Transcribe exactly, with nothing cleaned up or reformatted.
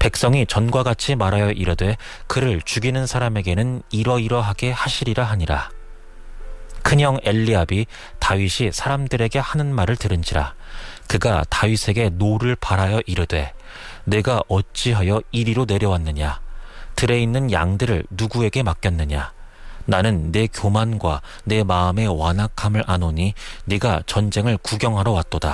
백성이 전과 같이 말하여 이르되 그를 죽이는 사람에게는 이러이러하게 하시리라 하니라. 큰형 엘리압이 다윗이 사람들에게 하는 말을 들은지라. 그가 다윗에게 노를 발하여 이르되 내가 어찌하여 이리로 내려왔느냐? 들에 있는 양들을 누구에게 맡겼느냐? 나는 내 교만과 내 마음의 완악함을 아노니 네가 전쟁을 구경하러 왔도다.